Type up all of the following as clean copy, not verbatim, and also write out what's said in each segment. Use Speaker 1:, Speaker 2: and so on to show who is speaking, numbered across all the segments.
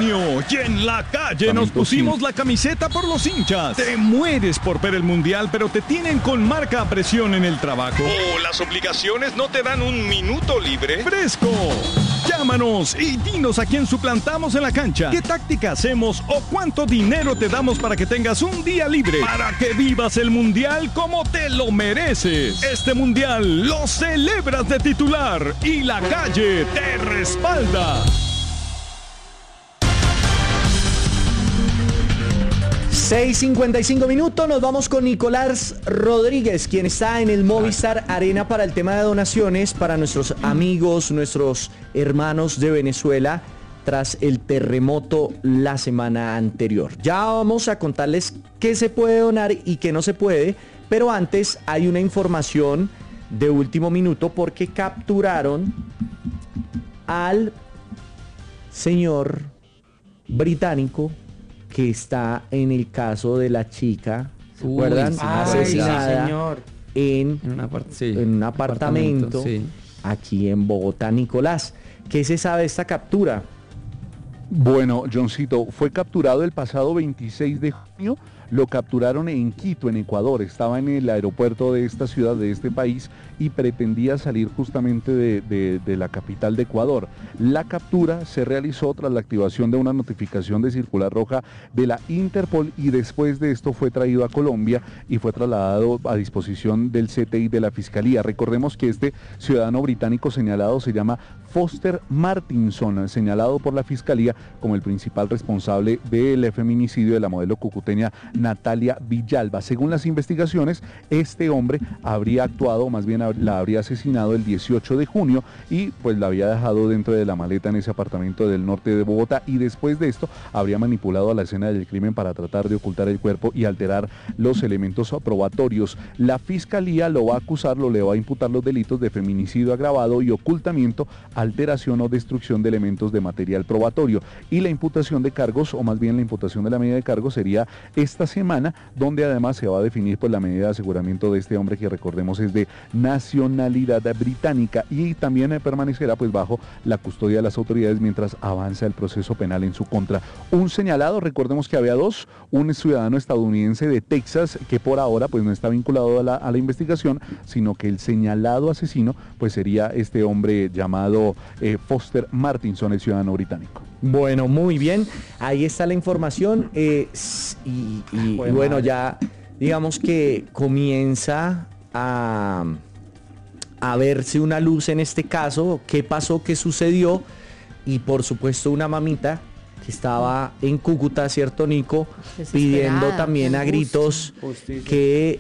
Speaker 1: junio y en la calle nos pusimos la camiseta por los hinchas. Te mueres por ver el mundial, pero te tienen con marca a presión en el trabajo. ¿O las obligaciones no te dan un minuto libre? ¡Fresco! Llámanos y dinos a quién suplantamos en la cancha, qué táctica hacemos o cuánto dinero te damos para que tengas un día libre, para que vivas el mundial como te lo mereces. Este mundial lo celebras de titular y la calle te respalda.
Speaker 2: 6:55 minutos, nos vamos con Nicolás Rodríguez, quien está en el Movistar Arena para el tema de donaciones para nuestros amigos, nuestros hermanos de Venezuela tras el terremoto la semana anterior. Ya vamos a contarles qué se puede donar y qué no se puede, pero antes hay una información de último minuto porque capturaron al señor británico que está en el caso de la chica, ¿se acuerdan? Asesinada en un apartamento aquí en Bogotá. Nicolás, ¿qué se sabe de esta captura?
Speaker 3: Bueno, Johncito, fue capturado el pasado 26 de junio, lo capturaron en Quito, en Ecuador, estaba en el aeropuerto de esta ciudad, de este país, y pretendía salir justamente de la capital de Ecuador. La captura se realizó tras la activación de una notificación de circular roja de la Interpol y después de esto fue traído a Colombia y fue trasladado a disposición del CTI de la Fiscalía. Recordemos que este ciudadano británico señalado se llama Foster Martinson, señalado por la Fiscalía como el principal responsable del feminicidio de la modelo cucuteña Natalia Villalba. Según las investigaciones, este hombre habría actuado, más bien la habría asesinado el 18 de junio y pues la había dejado dentro de la maleta en ese apartamento del norte de Bogotá y después de esto habría manipulado a la escena del crimen para tratar de ocultar el cuerpo y alterar los elementos probatorios. La Fiscalía lo va a acusar, le va a imputar los delitos de feminicidio agravado y ocultamiento, alteración o destrucción de elementos de material probatorio, y la imputación de cargos, o más bien la imputación de la medida de cargos sería esta semana, donde además se va a definir pues la medida de aseguramiento de este hombre, que recordemos es de nacionalidad británica, y también permanecerá pues bajo la custodia de las autoridades mientras avanza el proceso penal en su contra. Un señalado, recordemos que había dos, un ciudadano estadounidense de Texas que por ahora pues no está vinculado a la investigación, sino que el señalado asesino pues sería este hombre llamado Foster Martinson, el ciudadano británico.
Speaker 2: Bueno, muy bien, ahí está la información y bueno, ya digamos que comienza a verse una luz en este caso, qué pasó, qué sucedió, y por supuesto una mamita que estaba en Cúcuta, ¿cierto, Nico? Pidiendo también a gritos que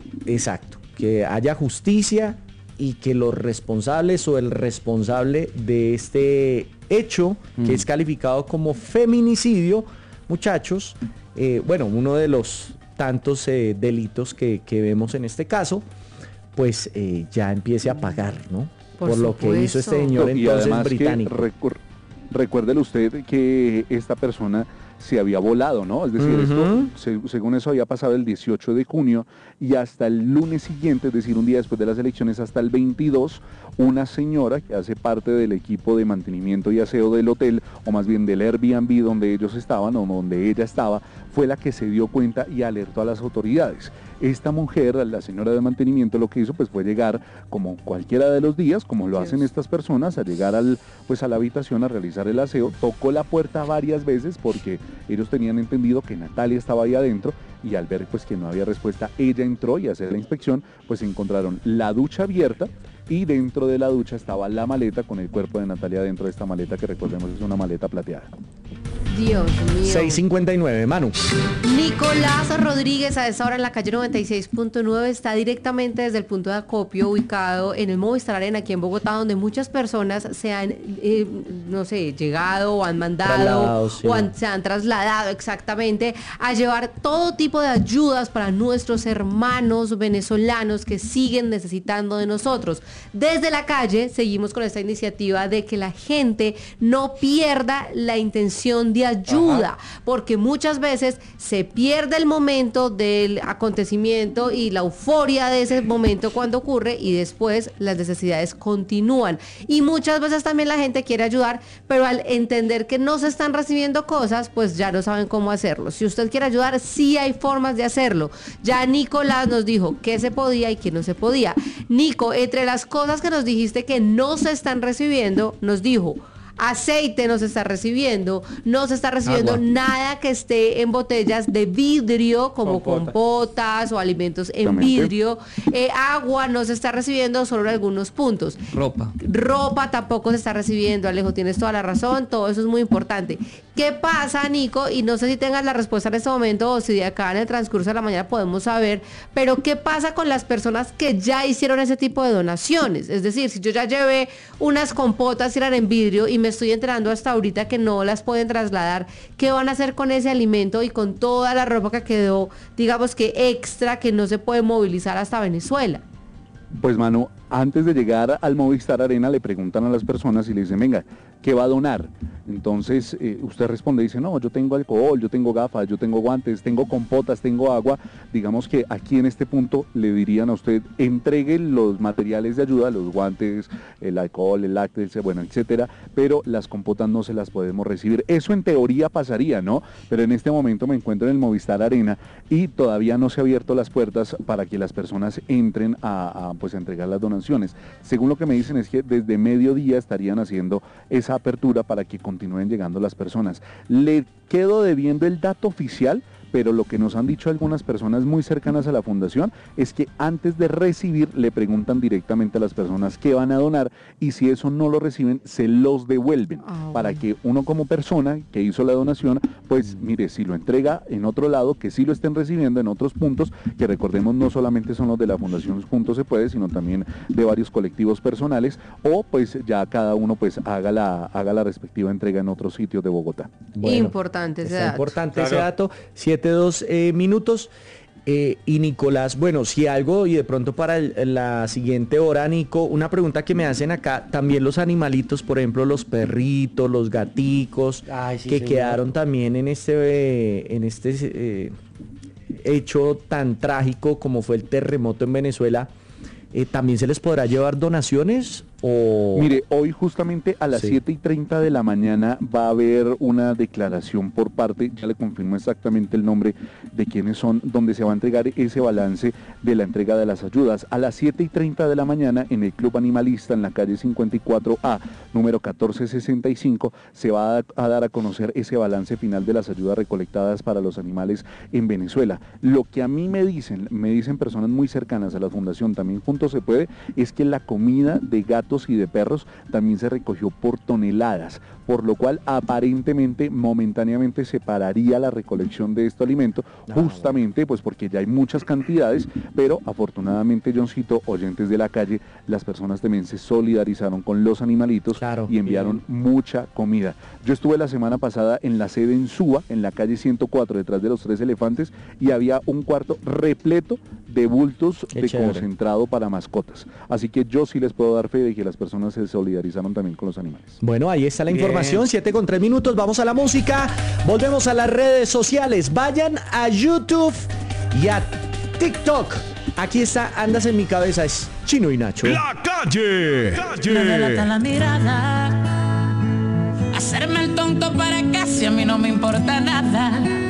Speaker 2: haya justicia y que los responsables o el responsable de este hecho, que es calificado como feminicidio, muchachos, uno de los tantos delitos que vemos en este caso, pues ya empiece a pagar, ¿no? Por lo que hizo este señor entonces británico.
Speaker 3: Recuérdele usted que esta persona se había volado, ¿no? Es decir, esto, según eso había pasado el 18 de junio y hasta el lunes siguiente, es decir, un día después de las elecciones, hasta el 22, una señora que hace parte del equipo de mantenimiento y aseo del hotel, o más bien del Airbnb donde ellos estaban, o donde ella estaba, fue la que se dio cuenta y alertó a las autoridades. Esta mujer, la señora de mantenimiento, lo que hizo pues fue llegar como cualquiera de los días, como lo hacen estas personas, a llegar a la habitación a realizar el aseo, tocó la puerta varias veces porque ellos tenían entendido que Natalia estaba ahí adentro, y al ver pues que no había respuesta, ella entró y a hacer la inspección, pues encontraron la ducha abierta y dentro de la ducha estaba la maleta con el cuerpo de Natalia dentro de esta maleta, que recordemos es una maleta plateada.
Speaker 4: Dios mío.
Speaker 2: 6:59, Manu.
Speaker 4: Nicolás Rodríguez a esa hora en la calle 96.9 está directamente desde el punto de acopio ubicado en el Movistar Arena aquí en Bogotá, donde muchas personas se han, llegado o han mandado se han trasladado exactamente a llevar todo tipo de ayudas para nuestros hermanos venezolanos que siguen necesitando de nosotros. Desde la calle seguimos con esta iniciativa de que la gente no pierda la intención de ayuda, porque muchas veces se pierde el momento del acontecimiento y la euforia de ese momento cuando ocurre y después las necesidades continúan. Y muchas veces también la gente quiere ayudar, pero al entender que no se están recibiendo cosas, pues ya no saben cómo hacerlo. Si usted quiere ayudar, sí hay formas de hacerlo. Ya Nicolás nos dijo qué se podía y qué no se podía. Nico, entre las cosas que nos dijiste que no se están recibiendo, nos dijo: aceite no se está recibiendo, no se está recibiendo
Speaker 2: agua,
Speaker 4: nada que esté en botellas de vidrio como compotas o alimentos en vidrio, agua no se está recibiendo, solo en algunos puntos. Ropa tampoco se está recibiendo, Alejo, tienes toda la razón, todo eso es muy importante. ¿Qué pasa, Nico? Y no sé si tengas la respuesta en este momento o si de acá en el transcurso de la mañana podemos saber, pero ¿qué pasa con las personas que ya hicieron ese tipo de donaciones? Es decir, si yo ya llevé unas compotas y eran en vidrio y me estoy enterando hasta ahorita que no las pueden trasladar, ¿qué van a hacer con ese alimento y con toda la ropa que quedó, digamos que extra, que no se puede movilizar hasta Venezuela?
Speaker 3: Pues, Manu, antes de llegar al Movistar Arena le preguntan a las personas y le dicen, venga, ¿qué va a donar? Entonces usted responde, dice, no, yo tengo alcohol, yo tengo gafas, yo tengo guantes, tengo compotas, tengo agua. Digamos que aquí en este punto le dirían a usted, entregue los materiales de ayuda, los guantes, el alcohol, el lácteos, bueno, etcétera, pero las compotas no se las podemos recibir. Eso en teoría pasaría, ¿no? Pero en este momento me encuentro en el Movistar Arena y todavía no se han abierto las puertas para que las personas entren a entregar las donaciones. Según lo que me dicen es que desde mediodía estarían haciendo esa apertura para que continúen llegando las personas. Le quedo debiendo el dato oficial, pero lo que nos han dicho algunas personas muy cercanas a la fundación es que antes de recibir le preguntan directamente a las personas qué van a donar y si eso no lo reciben se los devuelven para que uno como persona que hizo la donación, pues mire, si lo entrega en otro lado, que sí lo estén recibiendo en otros puntos, que recordemos no solamente son los de la Fundación Juntos Se Puede, sino también de varios colectivos personales, o pues ya cada uno pues haga la respectiva entrega en otros sitios de Bogotá.
Speaker 4: Bueno, importante ese dato.
Speaker 2: Importante ese dato. 7-2 minutos. Y Nicolás, bueno, si algo, y de pronto para la siguiente hora, Nico, una pregunta que me hacen acá, también los animalitos, por ejemplo, los perritos, los gaticos, sí, que quedaron también en este hecho tan trágico como fue el terremoto en Venezuela, ¿también se les podrá llevar donaciones?
Speaker 3: Mire, hoy justamente a las 7:30 de la mañana va a haber una declaración por parte, ya le confirmo exactamente el nombre de quiénes son, donde se va a entregar ese balance de la entrega de las ayudas. A las 7:30 de la mañana en el Club Animalista en la calle 54A, número 1465, se va a dar a conocer ese balance final de las ayudas recolectadas para los animales en Venezuela. Lo que a mí me dicen personas muy cercanas a la Fundación También Juntos Se Puede, es que la comida de gatos y de perros también se recogió por toneladas, por lo cual aparentemente, momentáneamente se pararía la recolección de este alimento, justamente pues porque ya hay muchas cantidades, pero afortunadamente, Johncito, oyentes de la calle, las personas también se solidarizaron con los animalitos y enviaron mucha comida. Yo estuve la semana pasada en la sede en Suba, en la calle 104, detrás de los 3 elefantes, y había un cuarto repleto de bultos de concentrado para mascotas. Así que yo sí les puedo dar fe de que las personas se solidarizaron también con los animales.
Speaker 2: Bueno, ahí está la información, 7:03, vamos a la música, volvemos a las redes sociales, vayan a YouTube y a TikTok. Aquí está, andas en mi cabeza, es Chino y Nacho.
Speaker 1: La calle.
Speaker 5: Me delata la mirada, hacerme el tonto para casi a mí no me importa nada.